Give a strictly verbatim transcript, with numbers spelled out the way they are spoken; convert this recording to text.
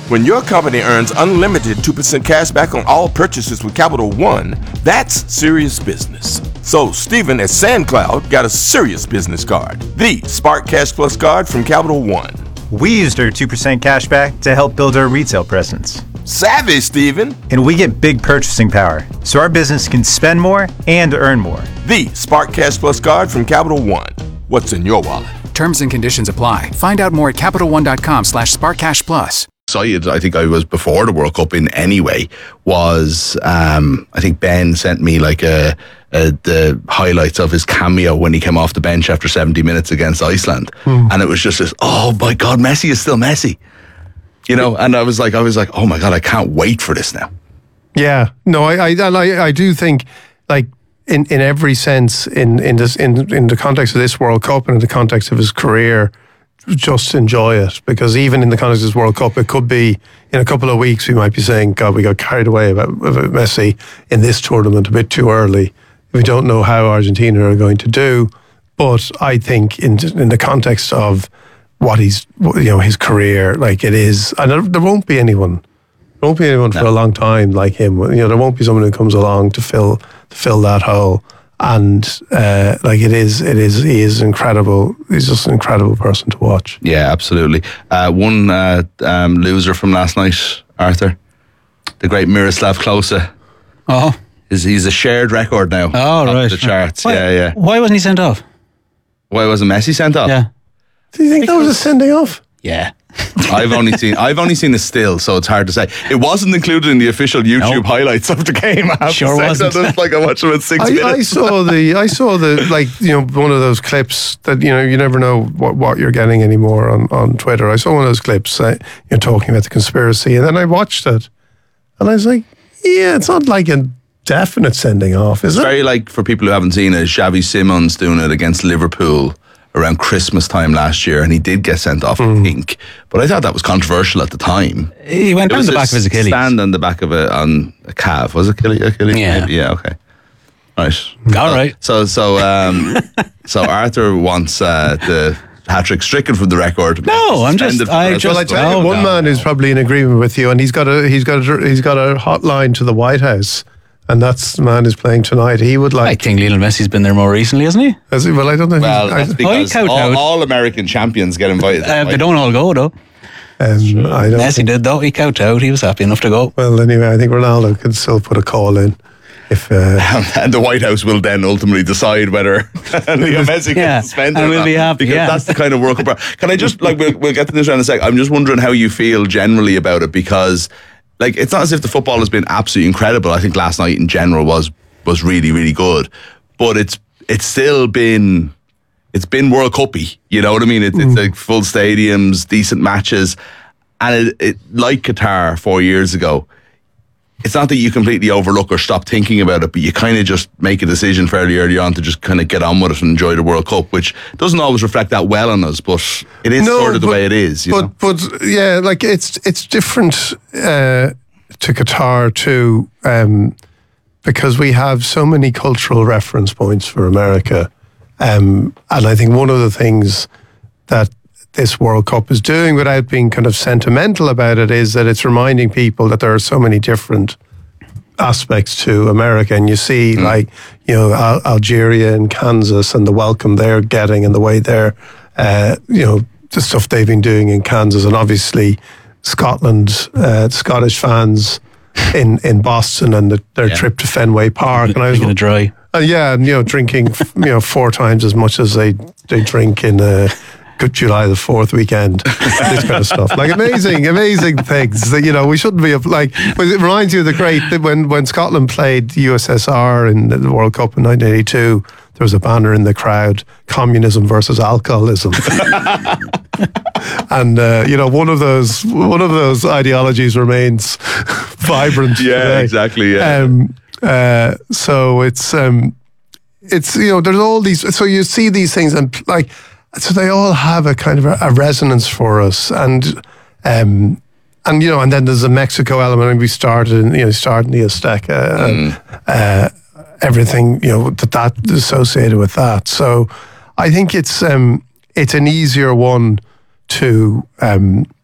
When your company earns unlimited two percent cash back on all purchases with Capital One, that's serious business. So Stephen at SandCloud got a serious business card, the Spark Cash Plus card from Capital One. We used our two percent cash back to help build our retail presence. Savvy, Stephen. And we get big purchasing power, so our business can spend more and earn more. The Spark Cash Plus card from Capital One. What's in your wallet? Terms and conditions apply. Find out more at CapitalOne.com slash SparkCashPlus. Excited, I think I was before the World Cup in anyway, was um, I think Ben sent me like a, a the highlights of his cameo when he came off the bench after seventy minutes against Iceland. Mm. And it was just this, oh my God, Messi is still Messi. You know, and I was like, I was like, oh my God, I can't wait for this now. Yeah, no, I I, I, I do think like in, in every sense in, in this in, in the context of this World Cup and in the context of his career, just enjoy it, because even in the context of this World Cup, it could be in a couple of weeks we might be saying, God, we got carried away about, about Messi in this tournament a bit too early. We don't know how Argentina are going to do, but I think in in the context of what he's, you know, his career, like it is, and there, there won't be anyone, there won't be anyone no. for a long time like him. You know, there won't be someone who comes along to fill to fill that hole. And uh, like it is, it is, he is incredible. He's just an incredible person to watch. Yeah, absolutely. Uh, one uh, um, loser from last night, Arthur, the great Miroslav Klose. Oh, is he's a shared record now? Oh, right. The charts. Why, yeah, yeah. Why wasn't he sent off? Why wasn't Messi sent off? Yeah. Do you think because, that was a sending off? Yeah. I've only seen I've only seen the still, so it's hard to say. It wasn't included in the official YouTube nope. highlights of the game. I have sure to say. wasn't. So like I watched it in six I, minutes. I saw the I saw the like you know one of those clips that you know you never know what, what you're getting anymore on, on Twitter. I saw one of those clips uh, you're talking about the conspiracy, and then I watched it, and I was like, yeah, it's not like a definite sending off, is it's it? Very like for people who haven't seen it, Xavi Simons doing it against Liverpool around Christmas time last year, and he did get sent off, mm. I think. But I thought that was controversial at the time. He went on the back of his Achilles. Stand on the back of it on a calf. Was it Achilles? Achilles? Yeah. Yeah, okay. Right. All right. So, so, um, so Arthur wants uh, the hat-trick stricken from the record. No, I'm just, I just, well, I tell you, oh, one no. man who's probably in agreement with you, and he's got a, he's got a, he's got a hotline to the White House. And that's the man who's playing tonight. He would like. I think Lionel Messi's been there more recently, hasn't he? Has he? Well, I don't know. Well, that's because oh, all, all American champions get invited. Uh, they don't all go, though. Um, I don't Messi think. did, though. He kowed out. He was happy enough to go. Well, anyway, I think Ronaldo could still put a call in. If uh, and the White House will then ultimately decide whether Leo Messi yeah, gets suspended. And we'll be happy. Because yeah. that's the kind of World Cup. Can I just, like, we'll, we'll get to this in a sec. I'm just wondering how you feel generally about it, because, like, it's not as if the football has been absolutely incredible. I think last night in general was was really, really good. But it's it's still been it's been World Cup-y. You know what I mean? It, mm. It's like full stadiums, decent matches. And it, it, like Qatar four years ago, it's not that you completely overlook or stop thinking about it, but you kind of just make a decision fairly early on to just kind of get on with it and enjoy the World Cup, which doesn't always reflect that well on us, but it is no, sort of the but, way it is. You but, know? but yeah, like it's it's different uh, to Qatar too, um, because we have so many cultural reference points for America, um, and I think one of the things that this World Cup is doing, without being kind of sentimental about it, is that it's reminding people that there are so many different aspects to America. And you see, mm. like, you know, Al- Algeria and Kansas and the welcome they're getting and the way they're, uh, you know, the stuff they've been doing in Kansas. And obviously Scotland, uh, Scottish fans in, in Boston and the, their yeah. trip to Fenway Park. And I was going to dry. Uh, yeah, and, you know, drinking, you know, four times as much as they, they drink in uh, Good July the fourth weekend, this kind of stuff. Like amazing, amazing things that, you know, we shouldn't be, like, it reminds you of the great, when, when Scotland played the U S S R in the World Cup in nineteen eighty-two, there was a banner in the crowd, communism versus alcoholism. And, uh, you know, one of those, one of those ideologies remains vibrant Yeah, today. exactly, yeah. Um, uh, so it's, um, it's, you know, there's all these, so you see these things and, like, so they all have a kind of a, a resonance for us, and um, and you know, and then there's a Mexico element, and we started, in, you know, starting the Azteca, mm. and uh, everything, you know, that that is associated with that. So I think it's um, it's an easier one to um,